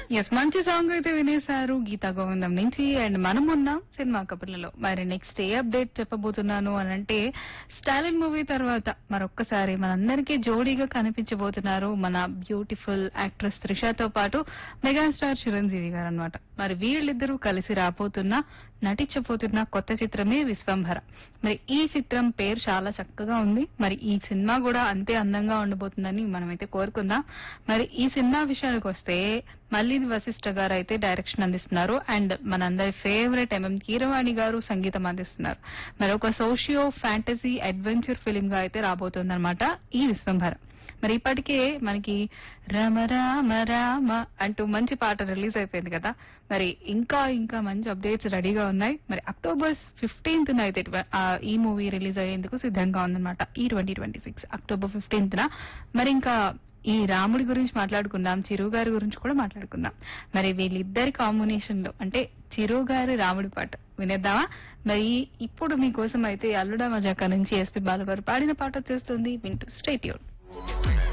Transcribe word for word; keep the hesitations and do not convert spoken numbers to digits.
Yes మంచి song అయితే వినేశారు గీతా గోవిందం నుంచి. అండ్ మనం ఉన్నాం సినిమా కబుర్లలో. మరి నెక్స్ట్ ఏ అప్డేట్ చెప్పబోతున్నాను అని అంటే, స్టాలిన్ మూవీ తర్వాత మరొక్కసారి మనందరికీ జోడీగా కనిపించబోతున్నారు మన బ్యూటిఫుల్ యాక్ట్రెస్ త్రిషతో పాటు మెగాస్టార్ చిరంజీవి గారు అనమాట. మరి వీళ్ళిద్దరూ కలిసి రాబోతున్న నటించబోతున్న కొత్త చిత్రమే విశ్వంభర. మరి ఈ చిత్రం పేరు చాలా చక్కగా ఉంది. మరి ఈ సినిమా కూడా అంతే అందంగా ఉండబోతుందని మనమైతే కోరుకుందాం. మరి ఈ సినిమా విషయానికి వస్తే మల్లిని వశిష్ఠ గారు అయితే డైరెక్షన్ అందిస్తున్నారు. అండ్ మనందరి ఫేవరెట్ ఎంఎం కీరవాణి గారు సంగీతం అందిస్తున్నారు. మరి ఒక సోషియో ఫ్యాంటసీ అడ్వెంచర్ ఫిలిం గా అయితే రాబోతుందన్నమాట ఈ విశ్వంభర. మరి ఇప్పటికే మనకి రామ రామ రామ అంటూ మంచి పాట రిలీజ్ అయిపోయింది కదా. మరి ఇంకా ఇంకా మంచి అప్డేట్స్ రెడీగా ఉన్నాయి. మరి అక్టోబర్ ఫిఫ్టీన్త్ అయితే ఆ, ఈ మూవీ రిలీజ్ అయ్యేందుకు సిద్ధంగా ఉందన్నమాట. ఈ twenty twenty six October fifteenth న. మరి ఇంకా ఈ రాముడి గురించి మాట్లాడుకుందాం, చిరు గారి గురించి కూడా మాట్లాడుకుందాం. మరి వీళ్ళిద్దరి కాంబినేషన్ లో అంటే చిరు గారి రాముడి పాట వినేద్దామా? మరి ఇప్పుడు మీకోసం అయితే అల్లుడా మజాకా నుంచి ఎస్పీ బాలు గారు పాడిన పాట వచ్చేస్తుంది. వింటూ స్టే ట్యూన్.